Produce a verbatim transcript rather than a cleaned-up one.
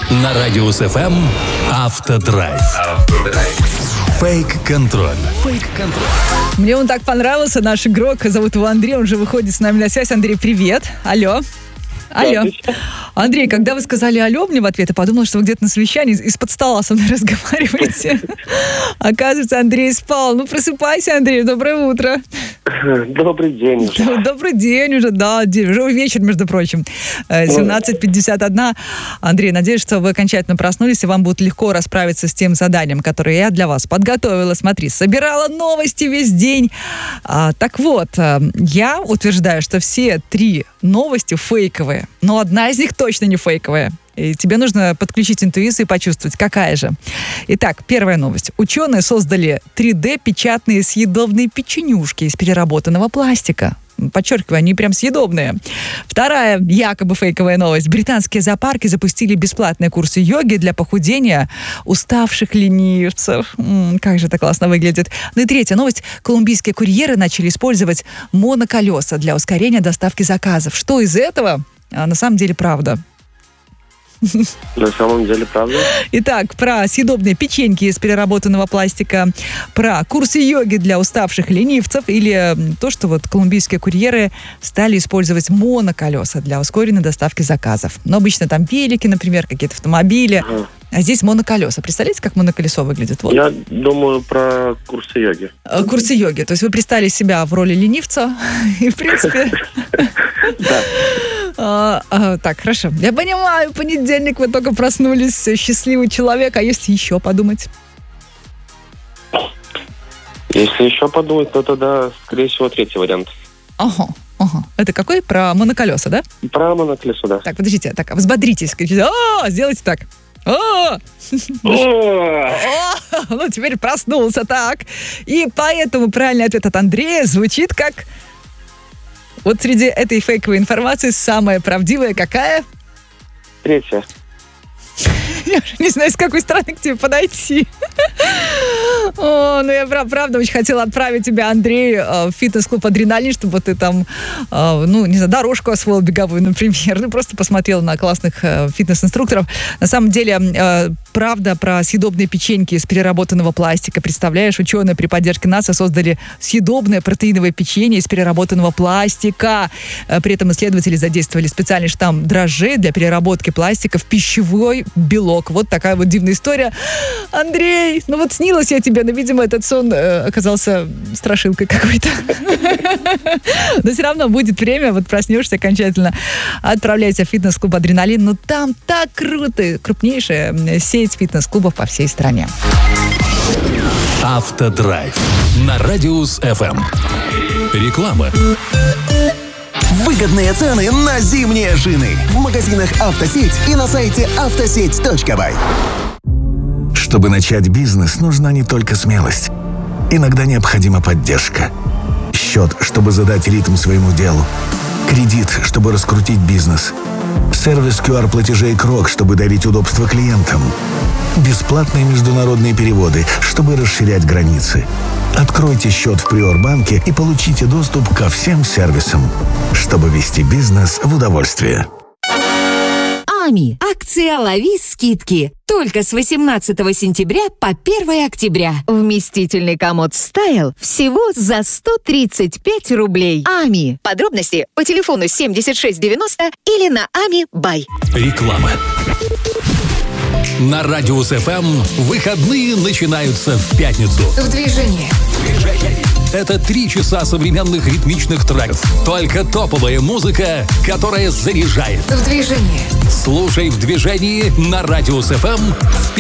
На Радиус эф эм Автодрайв. Фейк-контроль. Фейк-контроль. Мне он так понравился, наш игрок. Зовут его Андрей, он уже выходит с нами на связь. Андрей, привет. Алло. Алло. Андрей, когда вы сказали «алло» мне в ответ, я подумала, что вы где-то на совещании из-под стола со мной разговариваете. Оказывается, Андрей спал. Ну, просыпайся, Андрей, доброе утро. Добрый день уже. Добрый день уже, да, уже вечер, между прочим. семнадцать пятьдесят один. Андрей, надеюсь, что вы окончательно проснулись, и вам будет легко расправиться с тем заданием, которое я для вас подготовила. Смотри, собирала новости весь день. А, так вот, я утверждаю, что все три новости фейковые, но одна из них точно не фейковая. И тебе нужно подключить интуицию и почувствовать, какая же. Итак, первая новость. Ученые создали три дэ-печатные съедобные печенюшки из переработанного пластика. Подчеркиваю, они прям съедобные. Вторая, якобы фейковая новость. Британские зоопарки запустили бесплатные курсы йоги для похудения уставших ленивцев. М-м, как же это классно выглядит. Ну и третья новость. Колумбийские курьеры начали использовать моноколеса для ускорения доставки заказов. Что из этого а, на самом деле правда? На самом деле, правда. Итак, про съедобные печеньки из переработанного пластика, про курсы йоги для уставших ленивцев или то, что вот колумбийские курьеры стали использовать моноколеса для ускоренной доставки заказов. Но обычно там велики, например, какие-то автомобили, ага. А здесь моноколеса. Представляете, как моноколесо выглядит? Вот. Я думаю про курсы йоги. Курсы йоги. То есть вы представили себя в роли ленивца и, в принципе... Да. А, а, так, хорошо. Я понимаю, понедельник вы только проснулись, счастливый человек, а если еще подумать? Если еще подумать, то тогда, скорее всего, третий вариант. Ага, ага. Это какой? Про моноколеса, да? Про моноколесо, да. Так, подождите, так, взбодритесь, кричите, а, сделайте так. О! Ну, теперь проснулся, так. И поэтому правильный ответ от Андрея звучит как... Вот среди этой фейковой информации самая правдивая какая? Третья. Я уже не знаю, с какой стороны к тебе подойти. О, ну я правда очень хотела отправить тебя, Андрей, в фитнес-клуб «Адреналин», чтобы ты там, ну, не знаю, дорожку освоил беговую, например. Ну, просто посмотрел на классных фитнес-инструкторов. На самом деле, правда про съедобные печеньки из переработанного пластика. Представляешь, ученые при поддержке НАСА создали съедобное протеиновое печенье из переработанного пластика. При этом исследователи задействовали специальный штамм дрожжей для переработки пластика в пищевой белок. Вот такая вот дивная история. Андрей, ну вот снилась я тебе, но, видимо, этот сон э, оказался страшилкой какой-то. Но все равно будет время, вот проснешься окончательно, отправляйся в фитнес-клуб «Адреналин». Ну там так круто! Крупнейшая сеть фитнес-клубов по всей стране. Автодрайв на Радиус эф эм. Реклама. Выгодные цены на зимние шины в магазинах «Автосеть» и на сайте автосеть точка бай. Чтобы начать бизнес, нужна не только смелость. Иногда необходима поддержка. Счет, чтобы задать ритм своему делу. Кредит, чтобы раскрутить бизнес. Сервис ку ар-платежей «Крок», чтобы дарить удобство клиентам. Бесплатные международные переводы, чтобы расширять границы. Откройте счет в Приорбанке и получите доступ ко всем сервисам, чтобы вести бизнес в удовольствие. АМИ. Акция «Лови скидки». Только с восемнадцатого сентября по первое октября. Вместительный комод «Стайл» всего за сто тридцать пять рублей. АМИ. Подробности по телефону семьдесят шесть девяносто или на ами бай. Реклама. На Радиус эф эм выходные начинаются в пятницу. В движении. Это три часа современных ритмичных треков. Только топовая музыка, которая заряжает. В движении. Слушай в движении на Радиус эф эм.